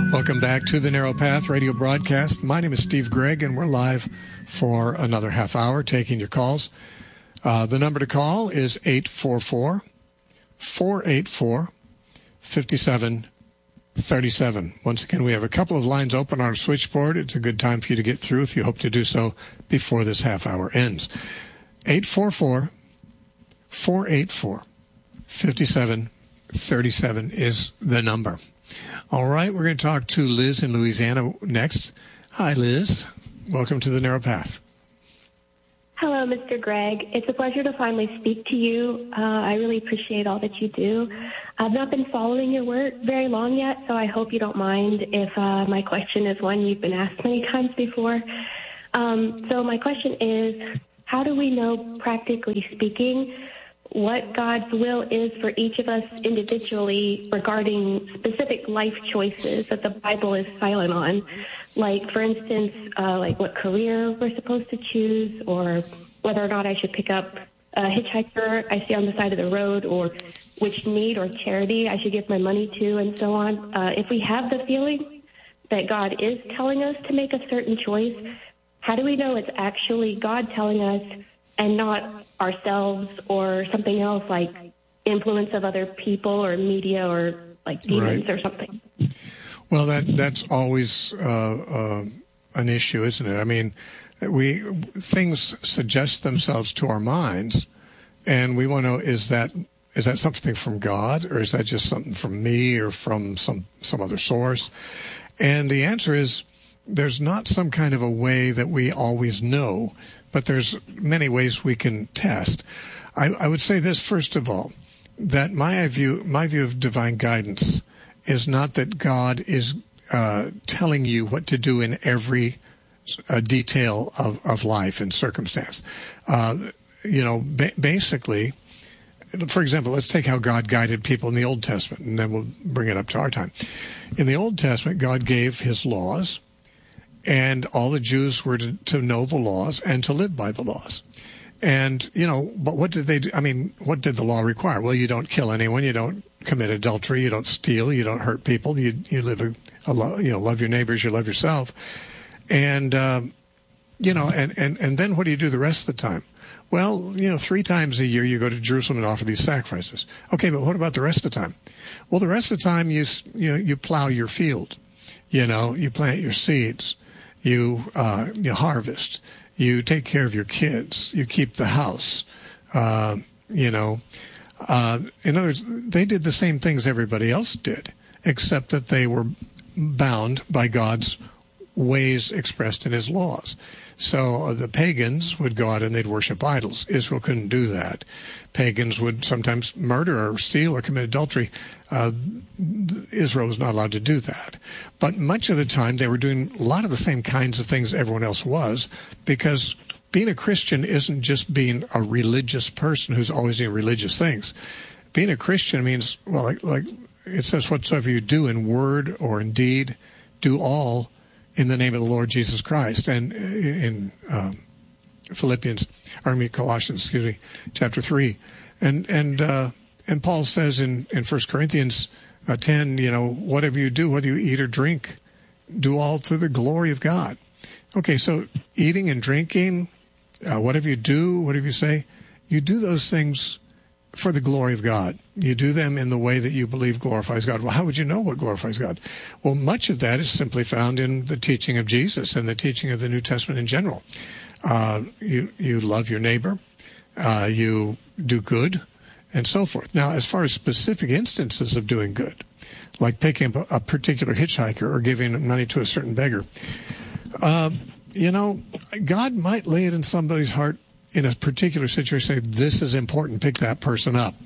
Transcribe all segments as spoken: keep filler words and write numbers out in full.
Welcome back to the Narrow Path radio broadcast. My name is Steve Gregg, and we're live for another half hour taking your calls. Uh, the number to call is eight four four, four eight four, five seven three seven. Once again, we have a couple of lines open on our switchboard. It's a good time for you to get through if you hope to do so before this half hour ends. eight four four, four eight four, five seven three seven is the number. All right, we're going to talk to Liz in Louisiana next. Hi, Liz. Welcome to the Narrow Path. Hello, Mister Gregg. It's a pleasure to finally speak to you. Uh, I really appreciate all that you do. I've not been following your work very long yet, so I hope you don't mind if uh, my question is one you've been asked many times before. Um, so my question is, how do we know, practically speaking, what God's will is for each of us individually regarding specific life choices that the Bible is silent on? Like, for instance, uh, like what career we're supposed to choose, or whether or not I should pick up a hitchhiker I see on the side of the road, or which need or charity I should give my money to, and so on. Uh, if we have the feeling that God is telling us to make a certain choice, how do we know it's actually God telling us and not ourselves or something else like influence of other people or media or like demons right. or something? Well, that that's always uh, uh, an issue, isn't it? I mean, we things suggest themselves to our minds, and we want to know, is that is that something from God, or is that just something from me or from some, some other source? And the answer is, there's not some kind of a way that we always know, but there's many ways we can test. I, I would say this, first of all, that my view, my view of divine guidance is not that God is uh, telling you what to do in every uh, detail of, of life and circumstance. Uh, you know, ba- basically, for example, let's take how God guided people in the Old Testament, and then we'll bring it up to our time. In the Old Testament, God gave his laws, and all the Jews were to, to know the laws and to live by the laws. And, you know, but what did they do? I mean, what did the law require? Well, you don't kill anyone, you don't commit adultery, you don't steal, you don't hurt people, you you live a, a lo- you know, love your neighbors, you love yourself. And, um, you know, and, and, and then what do you do the rest of the time? Well, you know, three times a year you go to Jerusalem and offer these sacrifices. Okay, but what about the rest of the time? Well, the rest of the time you, you know, you plow your field, you know, you plant your seeds. You uh, you harvest, you take care of your kids, you keep the house, uh, you know. Uh, in other words, they did the same things everybody else did, except that they were bound by God's ways expressed in his laws. So uh, the pagans would go out and they'd worship idols. Israel couldn't do that. Pagans would sometimes murder or steal or commit adultery. Uh, Israel was not allowed to do that. But much of the time they were doing a lot of the same kinds of things everyone else was, because being a Christian isn't just being a religious person who's always doing religious things. Being a Christian means, well, like, like it says, whatsoever you do in word or in deed, do all in the name of the Lord Jesus Christ. And in um, Philippians, or I mean Colossians, excuse me, chapter three. And and uh, and Paul says in, in First Corinthians uh, ten, you know, whatever you do, whether you eat or drink, do all to the glory of God. Okay, so eating and drinking, uh, whatever you do, whatever you say, you do those things for the glory of God. You do them in the way that you believe glorifies God. Well, how would you know what glorifies God? Well, much of that is simply found in the teaching of Jesus and the teaching of the New Testament in general. Uh, you, you love your neighbor, uh, you do good, and so forth. Now, as far as specific instances of doing good, like picking up a, a particular hitchhiker or giving money to a certain beggar, uh, you know, God might lay it in somebody's heart in a particular situation, say, this is important, pick that person up,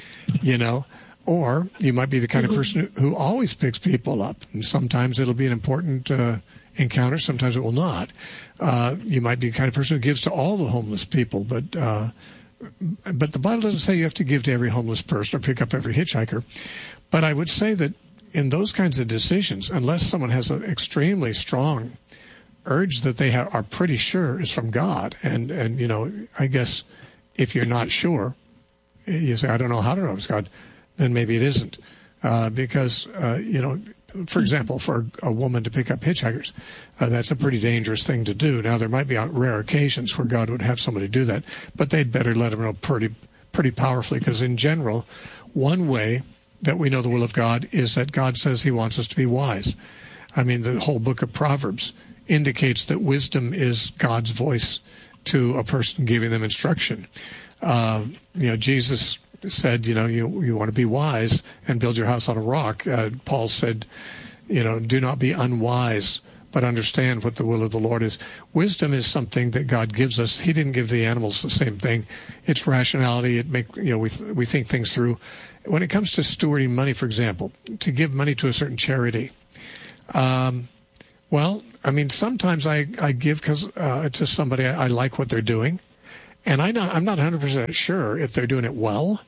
you know. Or you might be the kind of person who always picks people up. And sometimes it'll be an important uh, encounter, sometimes it will not. Uh, you might be the kind of person who gives to all the homeless people, but uh, but the Bible doesn't say you have to give to every homeless person or pick up every hitchhiker. But I would say that in those kinds of decisions, unless someone has an extremely strong urge that they have, are pretty sure is from God. And, and, you know, I guess if you're not sure, you say, I don't know how to know it's God, then maybe it isn't. uh, because, uh, you know, for example, for a woman to pick up hitchhikers, uh, that's a pretty dangerous thing to do. Now, there might be rare occasions where God would have somebody do that, but they'd better let them know pretty, pretty powerfully, because in general, one way that we know the will of God is that God says he wants us to be wise. I mean, the whole book of Proverbs indicates that wisdom is God's voice to a person giving them instruction. Uh, you know, Jesus said, you know, you you want to be wise and build your house on a rock. Uh, Paul said, you know, do not be unwise, but understand what the will of the Lord is. Wisdom is something that God gives us. He didn't give the animals the same thing. It's rationality. It make you know we we think things through. When it comes to stewarding money, for example, to give money to a certain charity, um, well, I mean, sometimes I I give because uh, to somebody I, I like what they're doing. And I not, I'm not one hundred percent sure if they're doing it well,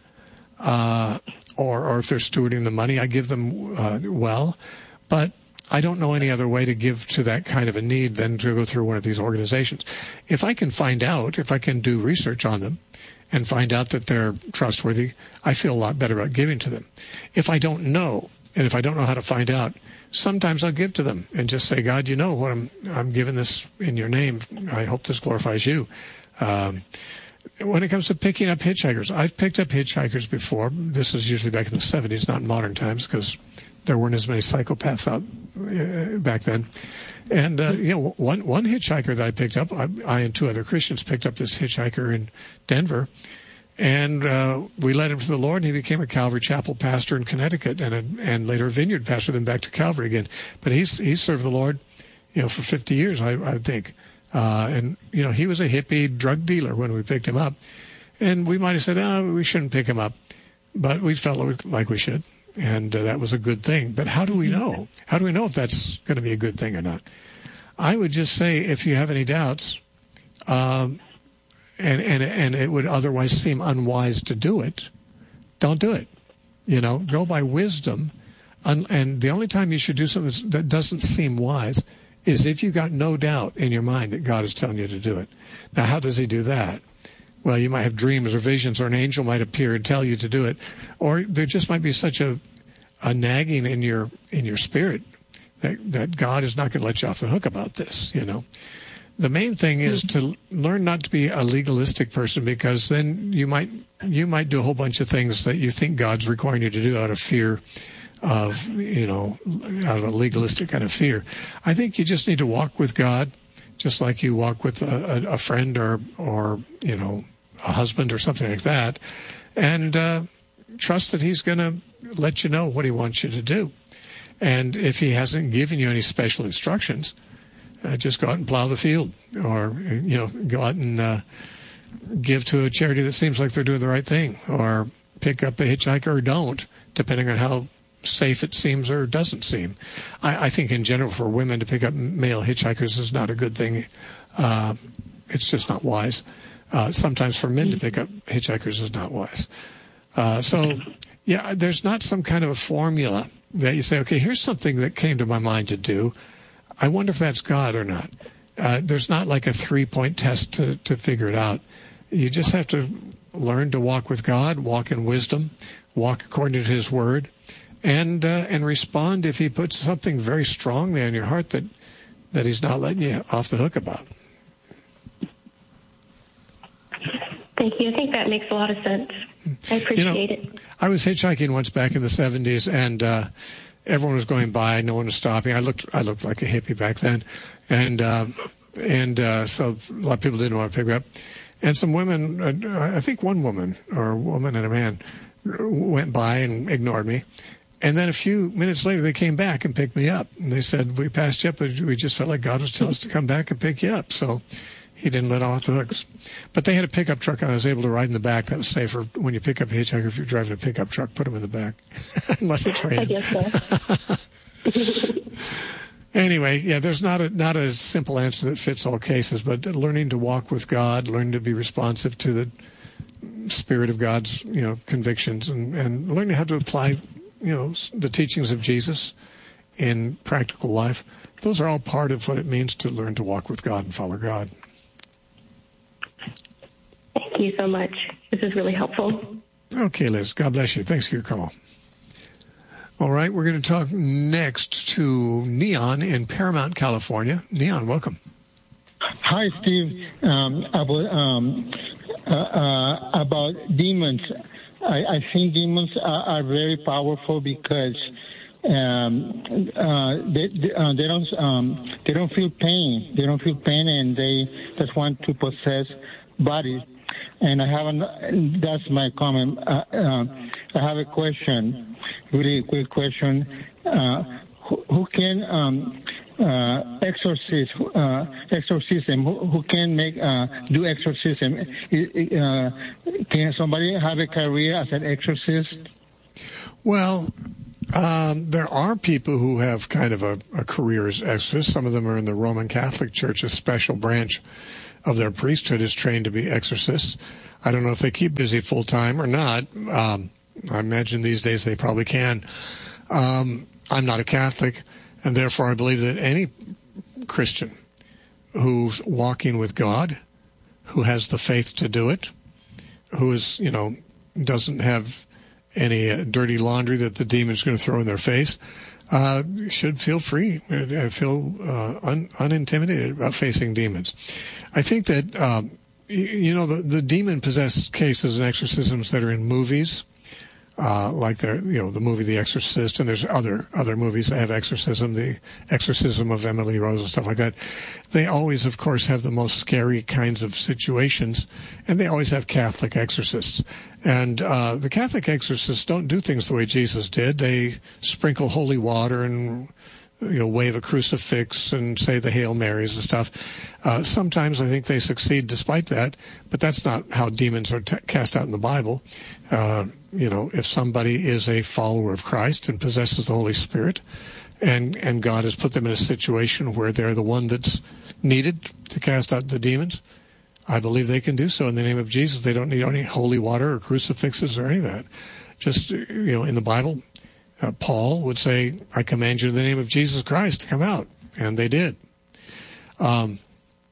uh, or, or if they're stewarding the money. I give them uh, well, but I don't know any other way to give to that kind of a need than to go through one of these organizations. If I can find out, if I can do research on them and find out that they're trustworthy, I feel a lot better about giving to them. If I don't know, and if I don't know how to find out, sometimes I'll give to them and just say, God, you know what I'm I'm giving this in your name. I hope this glorifies you. Um, when it comes to picking up hitchhikers, I've picked up hitchhikers before. This is usually back in the seventies, not in modern times, because there weren't as many psychopaths out uh, back then. And, uh, you know, one, one hitchhiker that I picked up, I, I and two other Christians picked up this hitchhiker in Denver, and uh, we led him to the Lord, and he became a Calvary Chapel pastor in Connecticut, and a, and later a Vineyard pastor, then back to Calvary again. But he's he served the Lord, you know, for fifty years, I, I think. Uh, and, you know, he was a hippie drug dealer when we picked him up. And we might have said, oh, we shouldn't pick him up. But we felt like we should. And uh, that was a good thing. But how do we know? How do we know if that's going to be a good thing or not? I would just say, if you have any doubts, um, and, and, and it would otherwise seem unwise to do it, don't do it. You know, go by wisdom. And the only time you should do something that doesn't seem wise is if you got no doubt in your mind that God is telling you to do it. Now, how does he do that? Well, you might have dreams or visions, or an angel might appear and tell you to do it, or there just might be such a, a nagging in your in your spirit that, that God is not going to let you off the hook about this, you know. The main thing is to learn not to be a legalistic person, because then you might you might do a whole bunch of things that you think God's requiring you to do out of fear of, you know, out of a legalistic kind of fear. I think you just need to walk with God, just like you walk with a, a, a friend or, or, you know, a husband or something like that, and uh, trust that he's going to let you know what he wants you to do. And if he hasn't given you any special instructions, uh, just go out and plow the field, or, you know, go out and uh, give to a charity that seems like they're doing the right thing, or pick up a hitchhiker or don't, depending on how safe it seems or doesn't seem. I, I think in general for women to pick up male hitchhikers is not a good thing. Uh, it's just not wise. Uh, sometimes for men to pick up hitchhikers is not wise. Uh, so, yeah, there's not some kind of a formula that you say, okay, here's something that came to my mind to do. I wonder if that's God or not. Uh, there's not like a three-point test to, to figure it out. You just have to learn to walk with God, walk in wisdom, walk according to his word, and uh, and respond if he puts something very strong there in your heart that, that he's not letting you off the hook about. Thank you. I think that makes a lot of sense. I appreciate you know, it. I was hitchhiking once back in the seventies, and uh, everyone was going by. No one was stopping. I looked I looked like a hippie back then, and uh, and uh, so a lot of people didn't want to pick her up. And some women, uh, I think one woman or a woman and a man, went by and ignored me. And then a few minutes later, they came back and picked me up. And they said, we passed you up, but we just felt like God was telling us to come back and pick you up. So he didn't let off the hooks. But they had a pickup truck, and I was able to ride in the back. That was safer. When you pick up a hitchhiker, if you're driving a pickup truck, put them in the back. Unless it's raining. I guess so. Anyway, yeah, there's not a not a simple answer that fits all cases, but learning to walk with God, learning to be responsive to the Spirit of God's, you know, convictions, and, and learning how to apply, you know, the teachings of Jesus in practical life. Those are all part of what it means to learn to walk with God and follow God. Thank you so much. This is really helpful. Okay, Liz. God bless you. Thanks for your call. All right, we're going to talk next to Neon in Paramount, California. Neon, welcome. Hi, Steve. Um, about um, uh, uh, about demons, I, I think demons are, are very powerful because um, uh, they they, uh, they don't um, they don't feel pain. They don't feel pain, and they just want to possess bodies. And I have an, that's my comment. Uh, uh, I have a question, really quick question. Uh, who, who can um, uh, exorcist, uh, exorcism? Who, who can make uh, do exorcism? Uh, can somebody have a career as an exorcist? Well, um, there are people who have kind of a, a career as exorcists. Some of them are in the Roman Catholic Church, a special branch of their priesthood is trained to be exorcists. I don't know if they keep busy full time or not. Um, I imagine these days they probably can. Um, I'm not a Catholic, and therefore I believe that any Christian who's walking with God, who has the faith to do it, who is, you know, doesn't have any uh, dirty laundry that the demon's going to throw in their face, uh, should feel free, uh, feel uh, un- unintimidated about facing demons. I think that, um, you know, the, the demon-possessed cases and exorcisms that are in movies, uh, like the, you know, the movie The Exorcist, and there's other other movies that have exorcism, The Exorcism of Emily Rose and stuff like that. They always, of course, have the most scary kinds of situations, and they always have Catholic exorcists. And uh, the Catholic exorcists don't do things the way Jesus did. They sprinkle holy water and, you know, wave a crucifix and say the Hail Marys and stuff. Uh, sometimes I think they succeed despite that, but that's not how demons are t- cast out in the Bible. Uh, you know, if somebody is a follower of Christ and possesses the Holy Spirit, and, and God has put them in a situation where they're the one that's needed to cast out the demons, I believe they can do so in the name of Jesus. They don't need any holy water or crucifixes or any of that. Just, you know, in the Bible, Uh, Paul would say, I command you in the name of Jesus Christ to come out. And they did. Um,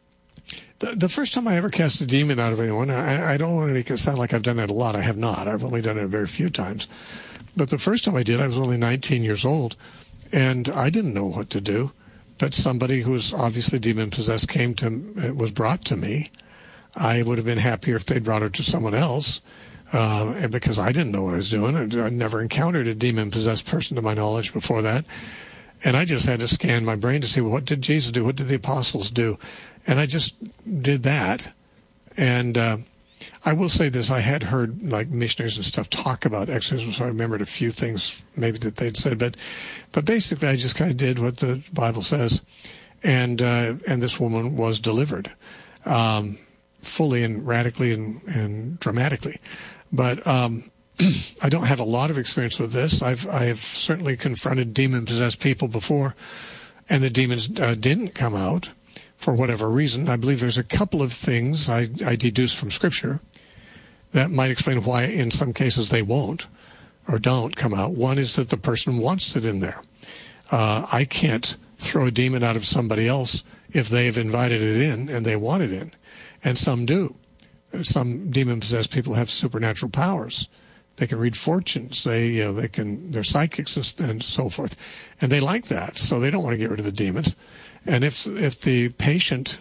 the, the first time I ever cast a demon out of anyone, I, I don't want to make it sound like I've done it a lot. I have not. I've only done it very few times. But the first time I did, I was only nineteen years old. And I didn't know what to do. But somebody who was obviously demon-possessed came to, was brought to me. I would have been happier if they'd brought her to someone else. Uh, because I didn't know what I was doing. I'd never encountered a demon-possessed person to my knowledge before that. And I just had to scan my brain to see, well, what did Jesus do? What did the apostles do? And I just did that. And uh, I will say this. I had heard like missionaries and stuff talk about exorcism, so I remembered a few things maybe that they'd said. But but basically, I just kind of did what the Bible says. And, uh, and this woman was delivered um, fully and radically and, and dramatically. But um, I don't have a lot of experience with this. I've I've certainly confronted demon-possessed people before, and the demons uh, didn't come out for whatever reason. I believe there's a couple of things I, I deduce from Scripture that might explain why in some cases they won't or don't come out. One is that the person wants it in there. Uh, I can't throw a demon out of somebody else if they have invited it in and they want it in, and some do. Some demon-possessed people have supernatural powers. They can read fortunes. They, you know, they can. They're psychics and so forth, and they like that. So they don't want to get rid of the demons. And if if the patient,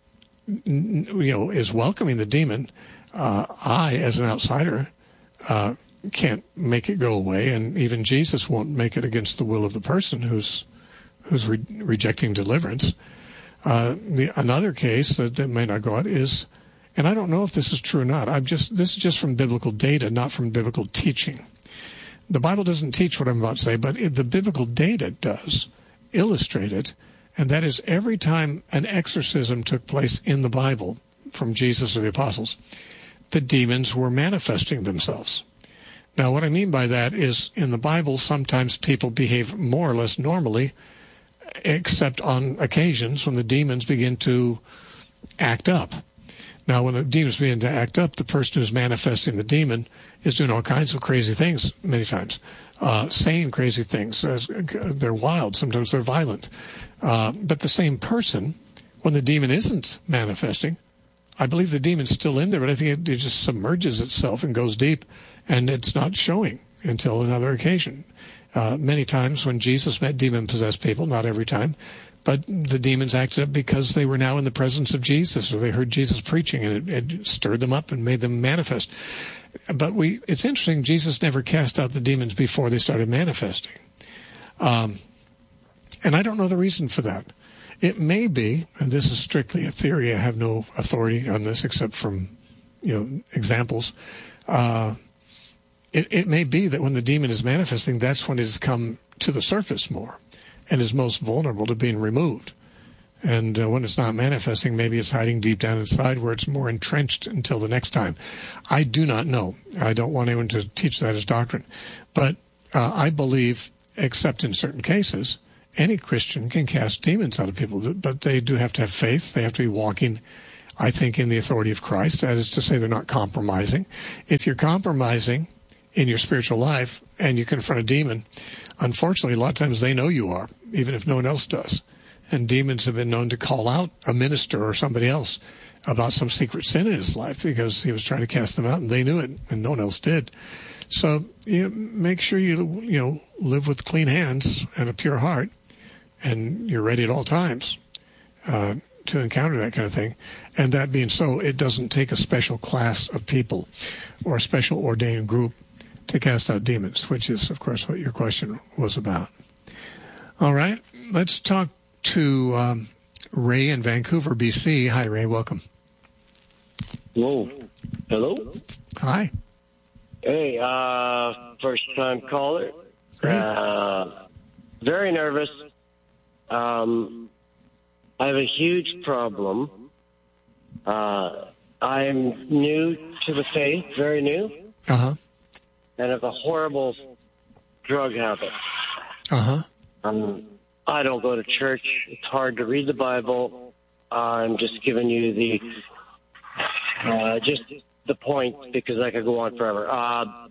you know, is welcoming the demon, uh, I, as an outsider, uh, can't make it go away. And even Jesus won't make it against the will of the person who's who's re- rejecting deliverance. Uh, the another case that, that may not go out is. And I don't know if this is true or not. I'm just this is just from biblical data, not from biblical teaching. The Bible doesn't teach what I'm about to say, but it, the biblical data does illustrate it. And that is every time an exorcism took place in the Bible from Jesus or the apostles, the demons were manifesting themselves. Now, what I mean by that is in the Bible, sometimes people behave more or less normally, except on occasions when the demons begin to act up. Now, when the demons begin to act up, the person who's manifesting the demon is doing all kinds of crazy things many times, uh, saying crazy things. They're wild. Sometimes they're violent. Uh, but the same person, when the demon isn't manifesting, I believe the demon's still in there, but I think it, it just submerges itself and goes deep, and it's not showing until another occasion. Uh, many times when Jesus met demon-possessed people, not every time, but the demons acted up because they were now in the presence of Jesus, or they heard Jesus preaching, and it, it stirred them up and made them manifest. But we, it's interesting, Jesus never cast out the demons before they started manifesting. Um, and I don't know the reason for that. It may be, and this is strictly a theory, I have no authority on this except from, you know, examples. Uh, it, it may be that when the demon is manifesting, that's when it has come to the surface more and is most vulnerable to being removed. And uh, when it's not manifesting, maybe it's hiding deep down inside where it's more entrenched until the next time. I do not know. I don't want anyone to teach that as doctrine. But uh, I believe, except in certain cases, any Christian can cast demons out of people. But they do have to have faith. They have to be walking, I think, in the authority of Christ. That is to say, they're not compromising. If you're compromising in your spiritual life and you confront a demon, unfortunately, a lot of times they know you are, even if no one else does. And demons have been known to call out a minister or somebody else about some secret sin in his life because he was trying to cast them out, and they knew it, and no one else did. So you know, make sure you you know live with clean hands and a pure heart, and you're ready at all times uh, to encounter that kind of thing. And that being so, it doesn't take a special class of people or a special ordained group to cast out demons, which is, of course, what your question was about. All right, let's talk to um, Ray in Vancouver, B C. Hi, Ray. Welcome. Whoa. Hello? Hi. Hey, uh, first-time caller. Great. Uh, very nervous. Um, I have a huge problem. Uh, I'm new to the faith, very new. Uh-huh. And have a horrible drug habit. Uh-huh. Um, I don't go to church. It's hard to read the Bible. I'm just giving you the uh, just the point because I could go on forever. Uh,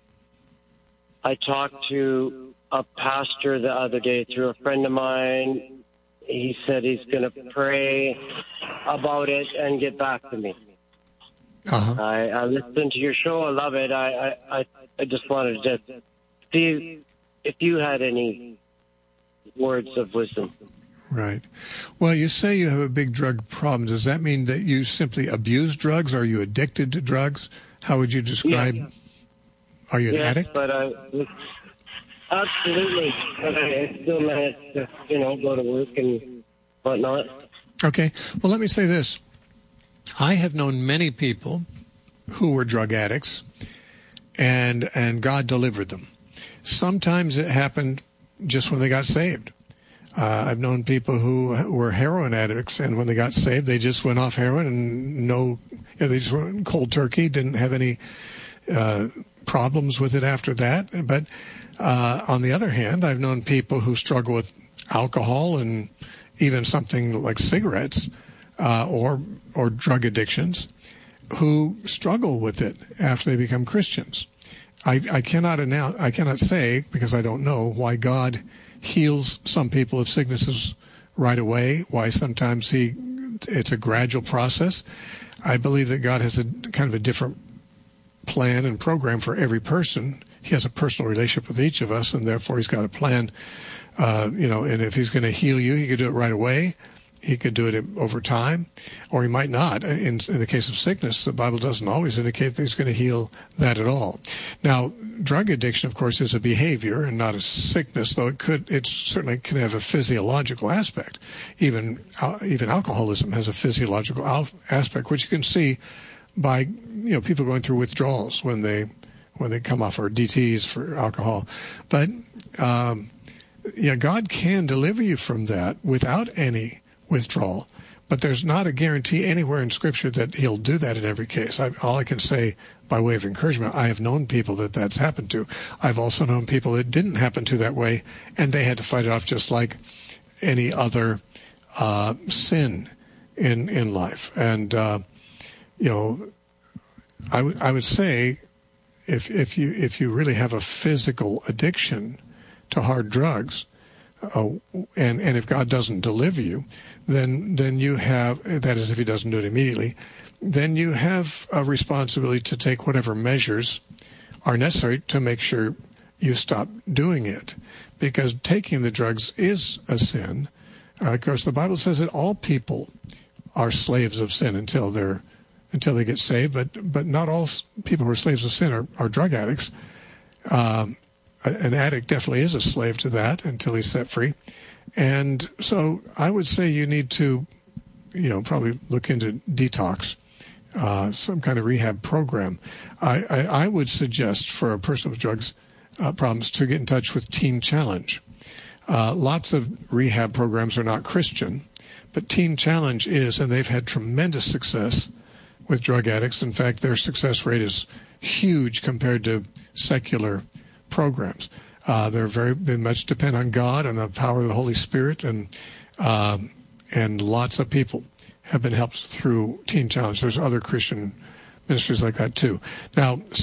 I talked to a pastor the other day through a friend of mine. He said he's going to pray about it and get back to me. Uh-huh. I, I listened to your show. I love it. I, I, I just wanted to see if you had any words of wisdom. Right. Well, you say you have a big drug problem. Does that mean that you simply abuse drugs? Are you addicted to drugs? How would you describe? Yeah. Are you an yes, addict? But I, absolutely. But I still manage to, you know, go to work and whatnot. Okay. Well, let me say this. I have known many people who were drug addicts, and and God delivered them. Sometimes it happened just when they got saved. Uh, I've known people who were heroin addicts, and when they got saved, they just went off heroin and no, you know, they just went cold turkey, didn't have any uh, problems with it after that. But uh, on the other hand, I've known people who struggle with alcohol and even something like cigarettes uh, or or drug addictions who struggle with it after they become Christians. I, I cannot announce, I cannot say, because I don't know, why God heals some people of sicknesses right away, why sometimes he it's a gradual process. I believe that God has a kind of a different plan and program for every person. He has a personal relationship with each of us, and therefore he's got a plan. Uh, you know, and if he's going to heal you, he could do it right away. He could do it over time, or he might not. In, in the case of sickness, the Bible doesn't always indicate that he's going to heal that at all. Now, drug addiction, of course, is a behavior and not a sickness, though it could, it certainly can have a physiological aspect. Even uh, even alcoholism has a physiological al- aspect, which you can see by you know people going through withdrawals when they when they come off, or D Ts for alcohol. But um, yeah, God can deliver you from that without any withdrawal, but there's not a guarantee anywhere in Scripture that he'll do that in every case. I, all I can say by way of encouragement, I have known people that that's happened to. I've also known people it didn't happen to that way, and they had to fight it off just like any other uh, sin in in life. And uh, you know, I would I would say if if you if you really have a physical addiction to hard drugs, uh, and and if God doesn't deliver you, then then you have, that is if he doesn't do it immediately, then you have a responsibility to take whatever measures are necessary to make sure you stop doing it, because taking the drugs is a sin. Uh, of course, the Bible says that all people are slaves of sin until they're until they get saved, but but not all people who are slaves of sin are, are drug addicts. Um, an addict definitely is a slave to that until he's set free. And so I would say you need to, you know, probably look into detox, uh, some kind of rehab program. I, I, I would suggest for a person with drugs uh, problems to get in touch with Teen Challenge. Uh, lots of rehab programs are not Christian, but Teen Challenge is, and they've had tremendous success with drug addicts. In fact, their success rate is huge compared to secular programs. Uh, they're very, they much depend on God and the power of the Holy Spirit, and um, and lots of people have been helped through Teen Challenge. There's other Christian ministries like that too. Now,